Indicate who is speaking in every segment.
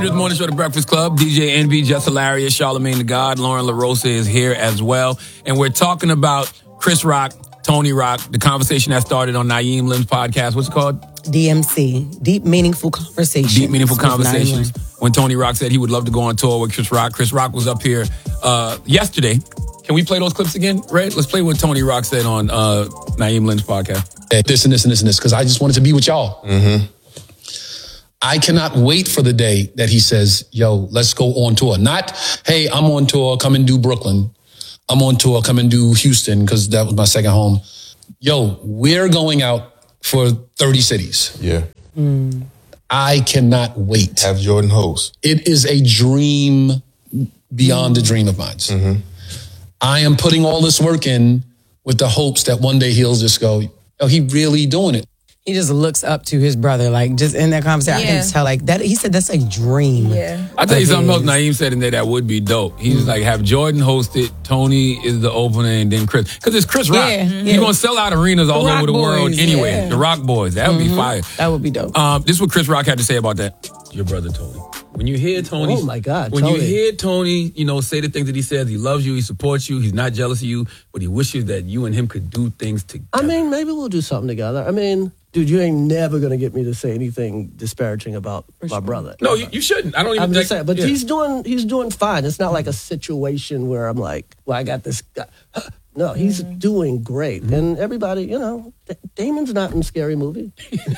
Speaker 1: This morning show, The Breakfast Club. DJ NB, Just Hilarious, Charlamagne the God, Lauren LaRosa is here as well. And we're talking about Chris Rock, Tony Rock, the conversation that started on Naeem Lynn's podcast. What's it called?
Speaker 2: DMC. Deep Meaningful Conversations.
Speaker 1: Deep Meaningful Conversations. When Tony Rock said he would love to go on tour with Chris Rock. Chris Rock was up here yesterday. Can we play those clips again, Red? Let's play what Tony Rock said on Naeem Lynn's podcast.
Speaker 3: Hey, this and this and this and this, because I just wanted to be with y'all. Mm-hmm. I cannot wait for the day that he says, yo, let's go on tour. Not, hey, I'm on tour, come and do Brooklyn. I'm on tour, come and do Houston, because that was my second home. Yo, we're going out for 30 cities.
Speaker 4: Yeah.
Speaker 3: I cannot wait.
Speaker 4: Have Jordan host.
Speaker 3: It is a dream beyond a dream of mine. Mm-hmm. I am putting all this work in with the hopes that one day he'll just go, yo, he really doing it.
Speaker 2: He just looks up to his brother, like, just in that conversation. I can tell, like, that. He said that's a dream.
Speaker 1: Yeah. I'll tell you something else Naeem said in there that would be dope. He was like, have Jordan host it, Tony is the opener, and then Chris. Because it's Chris Rock. Yeah. You're going to sell out arenas all over the world anyway. Yeah. The Rock Boys. That would be fire.
Speaker 2: That would be dope.
Speaker 1: This is what Chris Rock had to say about that. Your brother, Tony. When you hear Tony,
Speaker 5: oh my God,
Speaker 1: when you hear Tony, say the things that he says, he loves you, he supports you, he's not jealous of you, but he wishes that you and him could do things together.
Speaker 5: I mean, maybe we'll do something together. I mean, dude, you ain't never gonna get me to say anything disparaging about my brother.
Speaker 1: No, you shouldn't. I don't even.
Speaker 5: I'm just saying, but he's doing fine. It's not like a situation where I'm like, well, I got this guy. No, he's doing great, and everybody, Damon's not in Scary Movie. He's a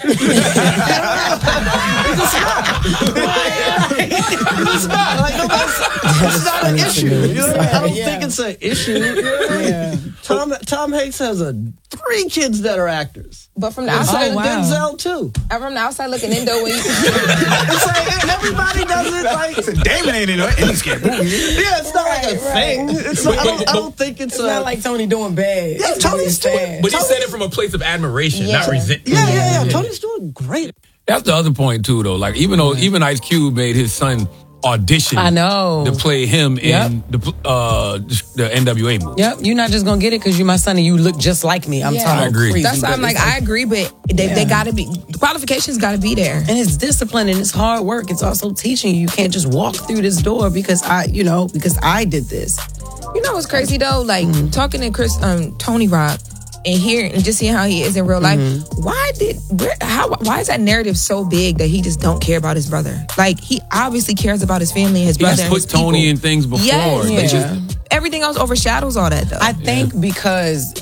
Speaker 5: spot. He's a spot. Like, it's not an issue. I don't think it's an issue. Tom Hanks has 3 kids that are actors.
Speaker 6: But from the outside,
Speaker 5: Denzel too.
Speaker 6: And from the outside looking in, though, when you
Speaker 5: it's like everybody does it. Like
Speaker 7: Damon ain't in any Scary Movie.
Speaker 5: Yeah, it's not like a thing. It's not, I don't think it's
Speaker 2: not like Tony doing bad.
Speaker 5: Yeah, Tony's doing.
Speaker 1: But he said it from a place of admiration, not resentment.
Speaker 5: Yeah. Tony's doing great.
Speaker 1: That's the other point too, though. Like even Ice Cube made his son audition.
Speaker 2: I know.
Speaker 1: To play him in the NWA movie.
Speaker 2: Yep, you're not just gonna get it because you're my son and you look just like me. I'm talking.
Speaker 1: I agree.
Speaker 2: Crazy,
Speaker 6: that's why I'm like, I agree, but they gotta be, the qualifications gotta be there.
Speaker 2: And it's discipline and it's hard work. It's also teaching you. You can't just walk through this door because I did this.
Speaker 6: You know what's crazy though? Like talking to Tony Rock and just seeing how he is in real life. Why is that narrative so big that he just don't care about his brother? Like, he obviously cares about his family and his brother.
Speaker 1: He's put Tony in things before.
Speaker 6: Yes, everything else overshadows all that though.
Speaker 2: I think because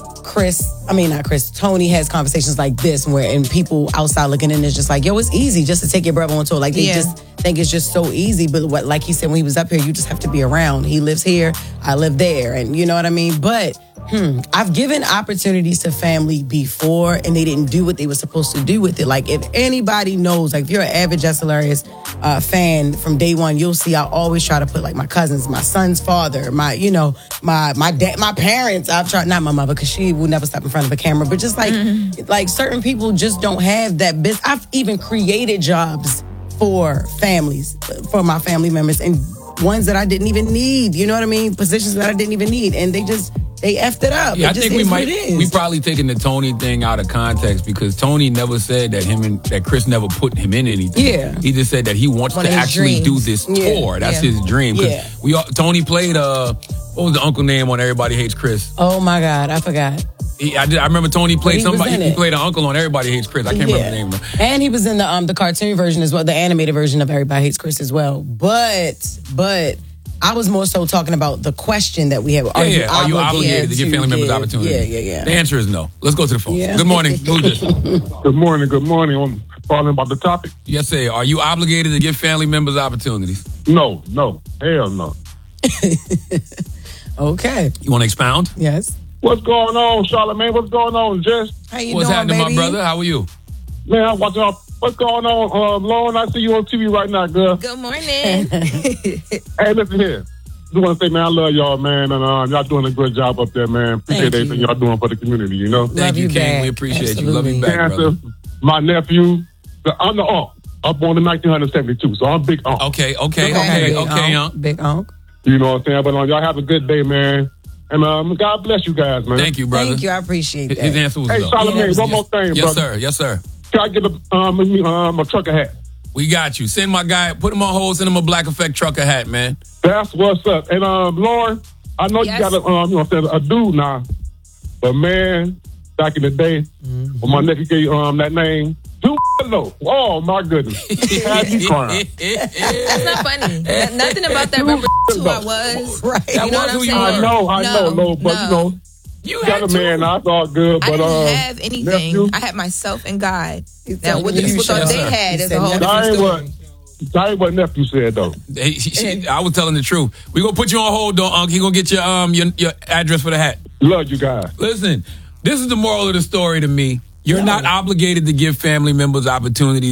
Speaker 2: Tony has conversations like this and people outside looking in is just like, yo, it's easy just to take your brother on tour. Like, they just think it's just so easy. But like he said, when he was up here, you just have to be around. He lives here, I live there. And you know what I mean? But I've given opportunities to family before and they didn't do what they were supposed to do with it. Like, if anybody knows, like if you're an avid Just Hilarious fan from day one, you'll see I always try to put like my cousins, my son's father, my dad, my parents. I've tried, not my mother because she will never stop in front of a camera, but just like certain people just don't have that business. I've even created jobs for families, for my family members, and ones that I didn't even need. You know what I mean? Positions that I didn't even need, and they effed it up.
Speaker 1: Yeah, I think we probably taking the Tony thing out of context because Tony never said that Chris never put him in anything.
Speaker 2: Yeah.
Speaker 1: He just said that he wants to actually do this tour. That's his dream.
Speaker 2: Yeah.
Speaker 1: Tony played, what was the uncle name on Everybody Hates Chris?
Speaker 2: Oh my God, I forgot.
Speaker 1: I remember Tony played somebody. He played an uncle on Everybody Hates Chris. I can't remember the name though.
Speaker 2: And he was in the cartoon version as well, the animated version of Everybody Hates Chris as well. But I was more so talking about the question that we have. Are you obligated
Speaker 1: to give family members opportunity?
Speaker 2: Yeah.
Speaker 1: The answer is no. Let's go to the phone. Yeah. Good morning. Who's this?
Speaker 8: Good morning. I'm calling about the topic.
Speaker 1: Yes, sir. Are you obligated to give family members opportunities?
Speaker 8: No. Hell no.
Speaker 2: Okay.
Speaker 1: You want to expound?
Speaker 2: Yes.
Speaker 8: What's going on, Charlamagne? What's going on, Jess?
Speaker 2: How you
Speaker 1: What's
Speaker 2: doing,
Speaker 1: happening,
Speaker 2: baby?
Speaker 1: my brother? How are you?
Speaker 8: Man, I'm watching out. What's going on, Lauren? I see you on TV right now, girl.
Speaker 6: Good morning.
Speaker 8: Hey, listen here. Just want to say, man, I love y'all, man, and y'all doing a good job up there, man. Appreciate everything y'all doing for the community, you know?
Speaker 1: Thank you, King. We appreciate you. Love you back, brother.
Speaker 8: My nephew, I'm the uncle, up born in 1972, so I'm big uncle.
Speaker 1: Okay, Unc.
Speaker 2: Big Unc.
Speaker 8: You know what I'm saying? But y'all have a good day, man. And God bless you guys, man.
Speaker 1: Thank you, brother.
Speaker 2: Thank you. I appreciate that.
Speaker 1: His answer was
Speaker 8: hey,
Speaker 1: no.
Speaker 8: Charlamagne, one more thing, brother.
Speaker 1: Yes, sir.
Speaker 8: Can I get a trucker hat?
Speaker 1: We got you. Send my guy, put him on hold, send him a Black Effect trucker hat, man.
Speaker 8: That's what's up. And Lauren, I know you got a dude now, but man, back in the day, when my nephew gave that name, Hello. Oh my goodness. Had me crying.
Speaker 6: That's not funny. Nothing about that remember who I was.
Speaker 2: Right.
Speaker 6: You know what I'm saying?
Speaker 8: I know, but you got a man, I thought good, but
Speaker 6: I didn't have anything.
Speaker 8: nephew?
Speaker 6: I had myself and God. Now what the people thought they had is a whole
Speaker 8: That
Speaker 6: different
Speaker 8: ain't
Speaker 6: story.
Speaker 8: that ain't what nephew said though.
Speaker 1: I was telling the truth. We gonna put you on hold, though, Unc. He gonna get your address for the hat.
Speaker 8: Love you guys.
Speaker 1: Listen, this is the moral of the story to me. You're not obligated to give family members opportunities